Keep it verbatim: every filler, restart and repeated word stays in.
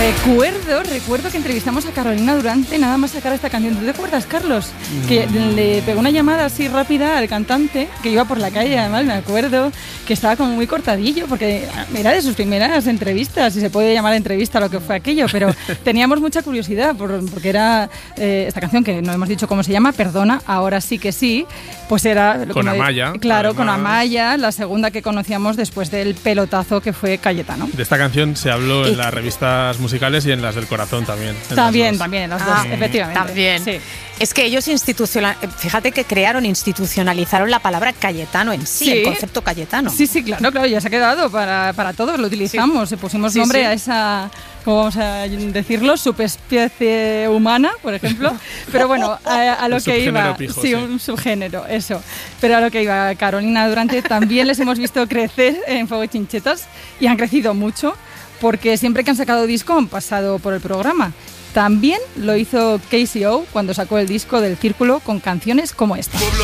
Recuerdo, recuerdo que entrevistamos a Carolina Durante nada más sacar esta canción. ¿Tú te acuerdas, Carlos? Que le pegó una llamada así rápida al cantante que iba por la calle, además me acuerdo que estaba como muy cortadillo porque era de sus primeras entrevistas, si se puede llamar entrevista lo que fue aquello, pero teníamos mucha curiosidad por, porque era eh, esta canción que no hemos dicho cómo se llama, Perdona, ahora sí que sí, pues era... Con Amaya. Claro, además. con Amaya, la segunda que conocíamos después del pelotazo que fue Cayetano. De esta canción se habló en las revistas musicales y en las del corazón también. También, también, las dos, Ah, efectivamente. También. Sí. Es que ellos institucional, fíjate que crearon, institucionalizaron la palabra Cayetano en sí, Sí. el concepto Cayetano. Sí, sí, claro, claro, ya se ha quedado para, para todos, lo utilizamos, sí. Pusimos Sí, nombre sí. a esa, ¿cómo vamos a decirlo? Subespecie humana, por ejemplo. Pero bueno, a, a lo Un que subgénero iba, pijo, sí, sí. un subgénero, eso. Pero a lo que iba, Carolina Durante también les hemos visto crecer en Fuego y Chinchetas y han crecido mucho porque siempre que han sacado disco han pasado por el programa. También lo hizo K C O cuando sacó el disco del Círculo con canciones como esta.